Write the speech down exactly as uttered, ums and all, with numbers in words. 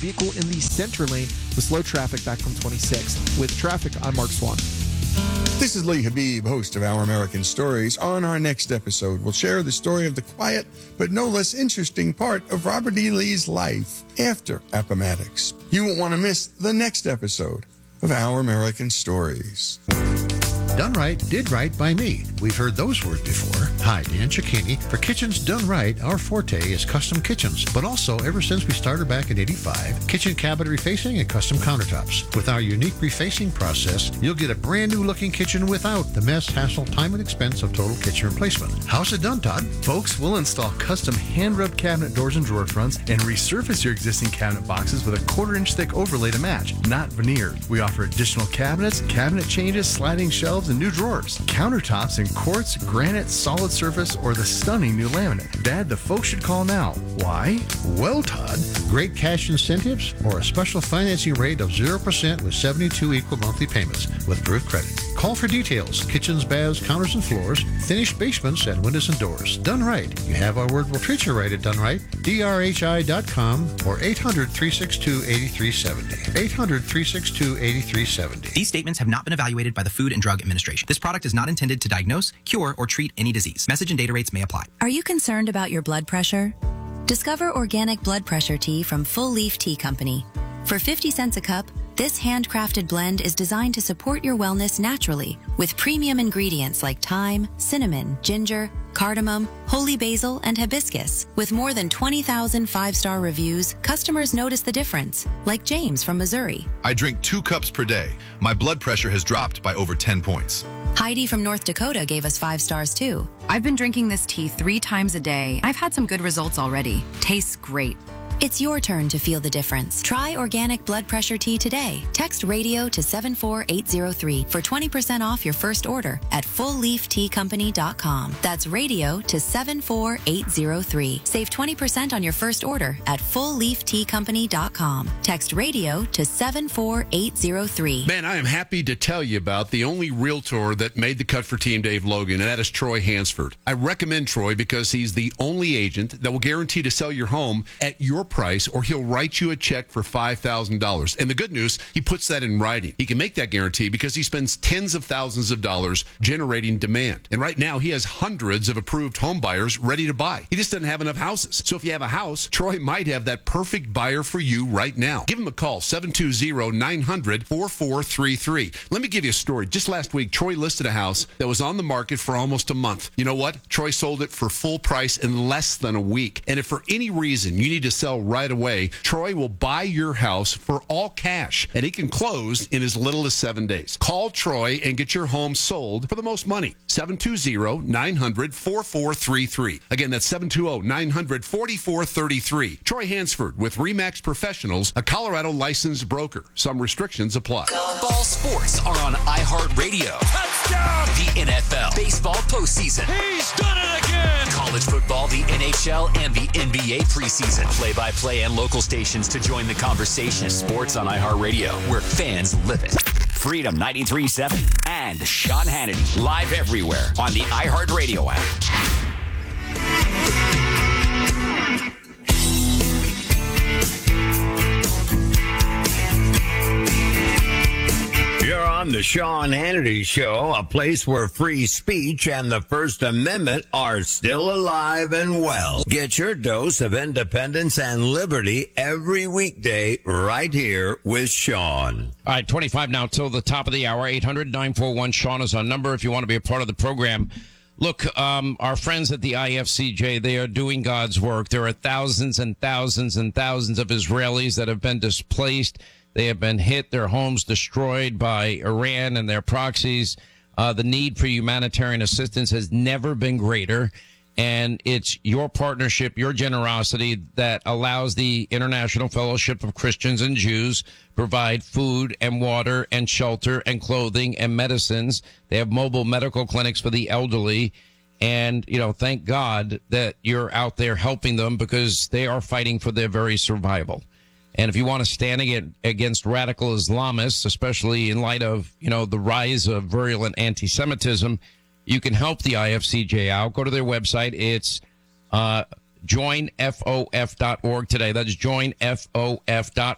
vehicle in the center lane with slow traffic back from twenty-six. With traffic, I'm Mark Swan. This is Lee Habib, host of Our American Stories. On our next episode, we'll share the story of the quiet but no less interesting part of Robert E. Lee's life after Appomattox. You won't want to miss the next episode of Our American Stories. Done right, did right by me. We've heard those words before. Hi, Dan Cicchini. For Kitchens Done Right, our forte is custom kitchens. But also, ever since we started back in eighty-five, kitchen cabinet refacing and custom countertops. With our unique refacing process, you'll get a brand new looking kitchen without the mess, hassle, time, and expense of total kitchen replacement. How's it done, Todd? Folks, we'll install custom hand-rubbed cabinet doors and drawer fronts and resurface your existing cabinet boxes with a quarter-inch thick overlay to match, not veneered. We offer additional cabinets, cabinet changes, sliding shelves, and new drawers. Countertops in quartz, granite, solid surface, or the stunning new laminate. Dad, the folks should call now. Why? Well, Todd, great cash incentives or a special financing rate of zero percent with seventy-two equal monthly payments with approved credit. Call for details. Kitchens, baths, counters, and floors, finished basements, and windows and doors. Done right. You have our word. We'll treat you right at Done Right. D R H I dot com or eight hundred, three six two, eight three seven zero. eight hundred, three six two, eight three seven zero. These statements have not been evaluated by the Food and Drug Administration. This product is not intended to diagnose, cure, or treat any disease. Message and data rates may apply. Are you concerned about your blood pressure? Discover organic blood pressure tea from Full Leaf Tea Company. For fifty cents a cup, this handcrafted blend is designed to support your wellness naturally with premium ingredients like thyme, cinnamon, ginger, cardamom, holy basil, and hibiscus. With more than twenty thousand five-star reviews, customers notice the difference, like James from Missouri. I drink two cups per day. My blood pressure has dropped by over ten points. Heidi from North Dakota gave us five stars too. I've been drinking this tea three times a day. I've had some good results already. Tastes great. It's your turn to feel the difference. Try organic blood pressure tea today. Text radio to seven four eight zero three for twenty percent off your first order at full leaf tea company dot com. That's radio to seven four eight zero three. Save twenty percent on your first order at full leaf tea company dot com. Text radio to seven four eight zero three. Man, I am happy to tell you about the only realtor that made the cut for Team Dave Logan, and that is Troy Hansford. I recommend Troy because he's the only agent that will guarantee to sell your home at your price, or he'll write you a check for five thousand dollars. And the good news, he puts that in writing. He can make that guarantee because he spends tens of thousands of dollars generating demand. And right now, he has hundreds of approved home buyers ready to buy. He just doesn't have enough houses. So if you have a house, Troy might have that perfect buyer for you right now. Give him a call, seven two zero, nine hundred, four four three three. Let me give you a story. Just last week, Troy listed a house that was on the market for almost a month. You know what? Troy sold it for full price in less than a week. And if for any reason you need to sell right away, Troy will buy your house for all cash, and he can close in as little as seven days. Call Troy and get your home sold for the most money. seven two zero, nine hundred, four four three three. Again, that's seven two zero, nine hundred, four four three three. Troy Hansford with RE/MAX Professionals, a Colorado licensed broker. Some restrictions apply. Ball sports are on iHeartRadio. Touchdown! The N F L, baseball postseason. He's done it again! College football, the N H L, and the N B A preseason. Play-by-play and local stations to join the conversation. Sports on iHeartRadio, where fans live it. Freedom ninety-three point seven and Sean Hannity, live everywhere on the iHeartRadio app. You're on the Sean Hannity Show, a place where free speech and the First Amendment are still alive and well. Get your dose of independence and liberty every weekday right here with Sean. All right, twenty-five now till the top of the hour. eight hundred, nine four one, Sean is our number if you want to be a part of the program. Look, um, our friends at the I F C J, they are doing God's work. There are thousands and thousands and thousands of Israelis that have been displaced. They have been hit, their homes destroyed by Iran and their proxies. Uh, the need for humanitarian assistance has never been greater. And it's your partnership, your generosity that allows the International Fellowship of Christians and Jews provide food and water and shelter and clothing and medicines. They have mobile medical clinics for the elderly. And, you know, thank God that you're out there helping them because they are fighting for their very survival. And if you want to stand against radical Islamists, especially in light of, you know, the rise of virulent anti-Semitism, you can help the I F C J out. Go to their website. It's uh, join F O F dot org today. That's join F O F dot